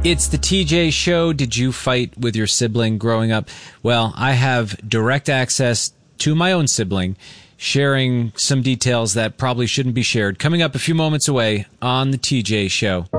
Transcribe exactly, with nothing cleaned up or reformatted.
It's the T J Show. Did you fight with your sibling growing up? Well, I have direct access to my own sibling, sharing some details that probably shouldn't be shared. Coming up a few moments away on the T J Show.